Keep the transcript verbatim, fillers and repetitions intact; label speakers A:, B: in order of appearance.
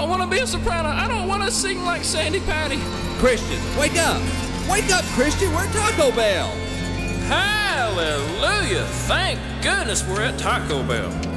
A: don't want to be a soprano. I don't want to sing like Sandy Patty.
B: Christian, wake up! Wake up, Christian! We're at Taco Bell!
A: Hallelujah! Thank goodness we're at Taco Bell.